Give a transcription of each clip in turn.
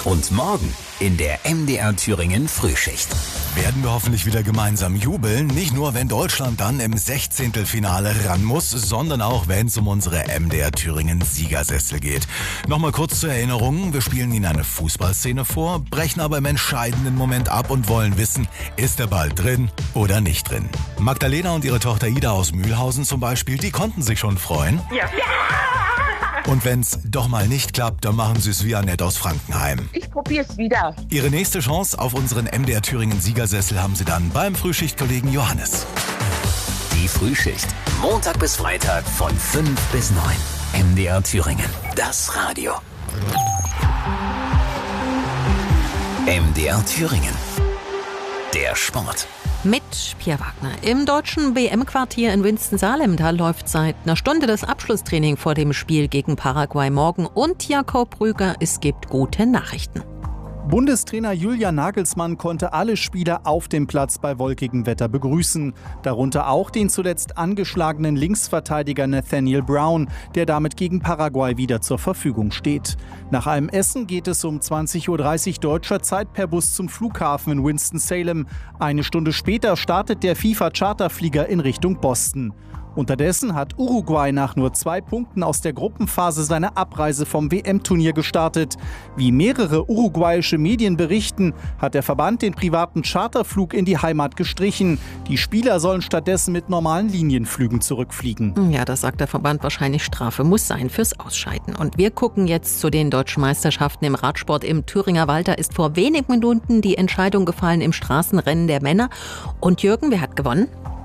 Und morgen in der MDR Thüringen Frühschicht. Werden wir hoffentlich wieder gemeinsam jubeln. Nicht nur, wenn Deutschland dann im 16. Finale ran muss, sondern auch, wenn es um unsere MDR Thüringen Siegersessel geht. Nochmal kurz zur Erinnerung. Wir spielen Ihnen eine Fußballszene vor, brechen aber im entscheidenden Moment ab und wollen wissen, ist der Ball drin oder nicht drin. Magdalena und ihre Tochter Ida aus Mühlhausen zum Beispiel, die konnten sich schon freuen. Ja. Und wenn's doch mal nicht klappt, dann machen Sie es wie Annette aus Frankenheim. Ich probier's wieder. Ihre nächste Chance auf unseren MDR Thüringen Siegersessel haben Sie dann beim Frühschichtkollegen Johannes. Die Frühschicht. Montag bis Freitag von 5 bis 9. MDR Thüringen. Das Radio. MDR Thüringen. Der Sport. Mit Pia Wagner. Im deutschen WM-Quartier in Winston-Salem, da läuft seit einer Stunde das Abschlusstraining vor dem Spiel gegen Paraguay morgen. Und Jakob Rüger, es gibt gute Nachrichten. Bundestrainer Julian Nagelsmann konnte alle Spieler auf dem Platz bei wolkigem Wetter begrüßen. Darunter auch den zuletzt angeschlagenen Linksverteidiger Nathaniel Brown, der damit gegen Paraguay wieder zur Verfügung steht. Nach einem Essen geht es um 20.30 Uhr deutscher Zeit per Bus zum Flughafen in Winston-Salem. Eine Stunde später startet der FIFA-Charterflieger in Richtung Boston. Unterdessen hat Uruguay nach nur 2 Punkten aus der Gruppenphase seine Abreise vom WM-Turnier gestartet. Wie mehrere uruguayische Medien berichten, hat der Verband den privaten Charterflug in die Heimat gestrichen. Die Spieler sollen stattdessen mit normalen Linienflügen zurückfliegen. Ja, das sagt der Verband, wahrscheinlich Strafe muss sein fürs Ausscheiden. Und wir gucken jetzt zu den deutschen Meisterschaften im Radsport. Im Thüringer Wald, da ist vor wenigen Minuten die Entscheidung gefallen im Straßenrennen der Männer. Und Jürgen, wer hat gewonnen?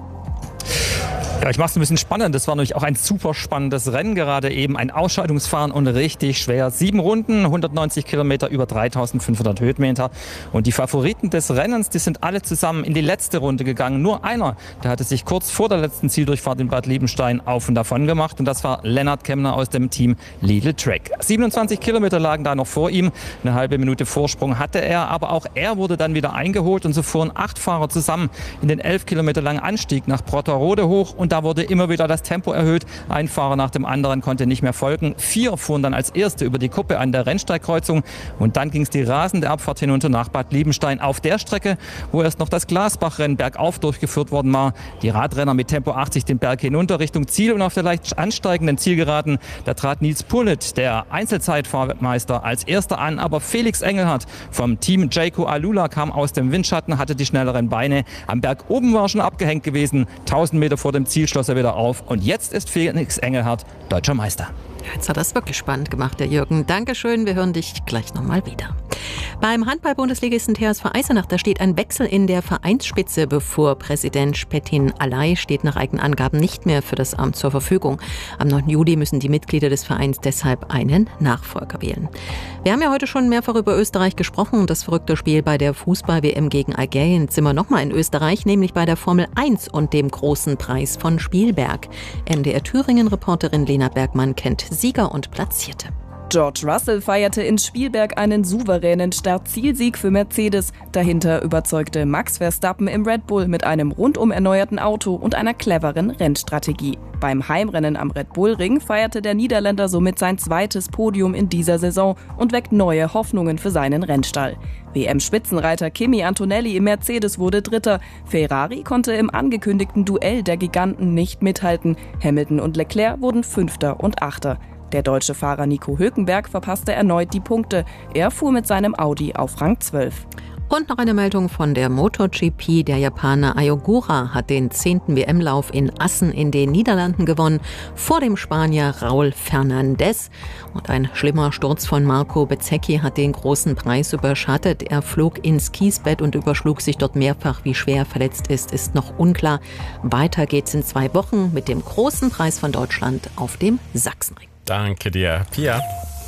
Ja, ich mache es ein bisschen spannend. Das war nämlich auch ein super spannendes Rennen gerade eben. Ein Ausscheidungsfahren und richtig schwer. 7 Runden, 190 Kilometer, über 3500 Höhenmeter. Und die Favoriten des Rennens, die sind alle zusammen in die letzte Runde gegangen. Nur einer, der hatte sich kurz vor der letzten Zieldurchfahrt in Bad Liebenstein auf und davon gemacht. Und das war Lennart Kemner aus dem Team Lidl Trek. 27 Kilometer lagen da noch vor ihm. Eine halbe Minute Vorsprung hatte er. Aber auch er wurde dann wieder eingeholt. Und so fuhren 8 Fahrer zusammen in den 11 Kilometer langen Anstieg nach Brotterode hoch. Und da wurde immer wieder das Tempo erhöht. Ein Fahrer nach dem anderen konnte nicht mehr folgen. 4 fuhren dann als Erste über die Kuppe an der Rennsteigkreuzung. Und dann ging es die rasende Abfahrt hinunter nach Bad Liebenstein auf der Strecke, wo erst noch das Glasbachrennen bergauf durchgeführt worden war. Die Radrenner mit Tempo 80 den Berg hinunter Richtung Ziel und auf der leicht ansteigenden Zielgeraden, da trat Nils Pullet, der Einzelzeitfahrmeister, als Erster an. Aber Felix Engelhardt vom Team Jayco Alula kam aus dem Windschatten, hatte die schnelleren Beine. Am Berg oben war schon abgehängt gewesen. 1000 Meter vor dem Ziel schloss er wieder auf. Und jetzt ist Felix Engelhardt deutscher Meister. Jetzt hat er es wirklich spannend gemacht, der Jürgen. Dankeschön, wir hören dich gleich nochmal wieder. Beim Handball-Bundesligisten TSV Eisenach, da steht ein Wechsel in der Vereinsspitze bevor. Präsident Spettin Alay steht nach eigenen Angaben nicht mehr für das Amt zur Verfügung. Am 9. Juli müssen die Mitglieder des Vereins deshalb einen Nachfolger wählen. Wir haben ja heute schon mehrfach über Österreich gesprochen und das verrückte Spiel bei der Fußball-WM gegen Algerien. Jetzt sind wir nochmal in Österreich, nämlich bei der Formel 1 und dem großen Preis von Spielberg. MDR Thüringen-Reporterin Lena Bergmann kennt Sieger und Platzierte. George Russell feierte in Spielberg einen souveränen Start-Zielsieg für Mercedes. Dahinter überzeugte Max Verstappen im Red Bull mit einem rundum erneuerten Auto und einer cleveren Rennstrategie. Beim Heimrennen am Red Bull Ring feierte der Niederländer somit sein zweites Podium in dieser Saison und weckt neue Hoffnungen für seinen Rennstall. WM-Spitzenreiter Kimi Antonelli im Mercedes wurde Dritter. Ferrari konnte im angekündigten Duell der Giganten nicht mithalten. Hamilton und Leclerc wurden Fünfter und Achter. Der deutsche Fahrer Nico Hülkenberg verpasste erneut die Punkte. Er fuhr mit seinem Audi auf Rang 12. Und noch eine Meldung von der MotoGP. Der Japaner Ayogura hat den 10. WM-Lauf in Assen in den Niederlanden gewonnen, vor dem Spanier Raúl Fernández. Und ein schlimmer Sturz von Marco Bezzecchi hat den großen Preis überschattet. Er flog ins Kiesbett und überschlug sich dort mehrfach. Wie schwer er verletzt ist noch unklar. Weiter geht's in 2 Wochen mit dem großen Preis von Deutschland auf dem Sachsenring. Danke dir, Pia.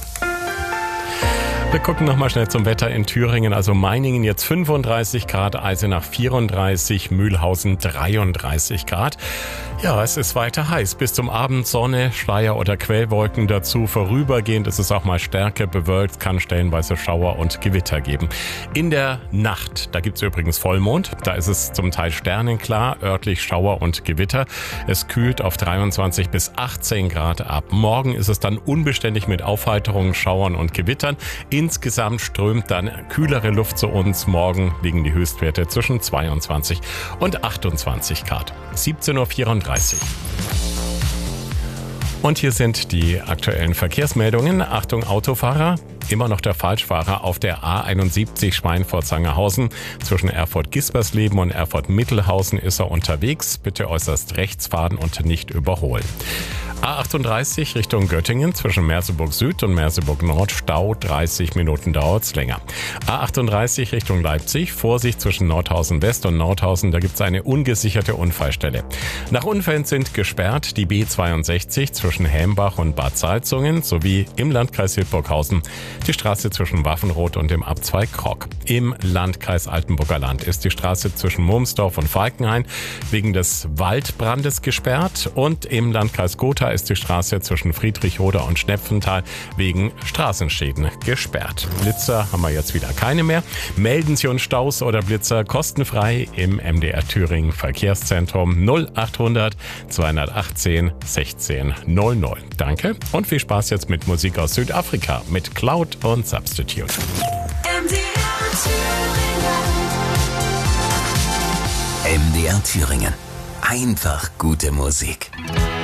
Wir gucken nochmal schnell zum Wetter in Thüringen. Also Meiningen jetzt 35 Grad, Eisenach 34, Mühlhausen 33 Grad. Ja, es ist weiter heiß. Bis zum Abend Sonne, Schleier oder Quellwolken dazu. Vorübergehend ist es auch mal stärker bewölkt, kann stellenweise Schauer und Gewitter geben. In der Nacht, da gibt's übrigens Vollmond. Da ist es zum Teil sternenklar, örtlich Schauer und Gewitter. Es kühlt auf 23 bis 18 Grad ab. Morgen ist es dann unbeständig mit Aufheiterungen, Schauern und Gewittern. Insgesamt strömt dann kühlere Luft zu uns. Morgen liegen die Höchstwerte zwischen 22 und 28 Grad. 17:34 Uhr. Und hier sind die aktuellen Verkehrsmeldungen. Achtung Autofahrer, immer noch der Falschfahrer auf der A71 Schweinfurt-Sangerhausen. Zwischen Erfurt-Gispersleben und Erfurt-Mittelhausen ist er unterwegs. Bitte äußerst rechts fahren und nicht überholen. A38 Richtung Göttingen zwischen Merseburg Süd und Merseburg Nord Stau, 30 Minuten dauert's länger. A38 Richtung Leipzig, Vorsicht zwischen Nordhausen West und Nordhausen, da gibt's eine ungesicherte Unfallstelle. Nach Unfällen sind gesperrt die B62 zwischen Hembach und Bad Salzungen sowie im Landkreis Hildburghausen die Straße zwischen Waffenroth und dem Abzweig Krock. Im Landkreis Altenburger Land ist die Straße zwischen Murmsdorf und Falkenhain wegen des Waldbrandes gesperrt und im Landkreis Gotha ist die Straße zwischen Friedrichroda und Schnepfenthal wegen Straßenschäden gesperrt. Blitzer haben wir jetzt wieder keine mehr. Melden Sie uns Staus oder Blitzer kostenfrei im MDR Thüringen Verkehrszentrum 0800 218 16 00. Danke und viel Spaß jetzt mit Musik aus Südafrika mit Cloud und Substitute. MDR Thüringen. Einfach gute Musik.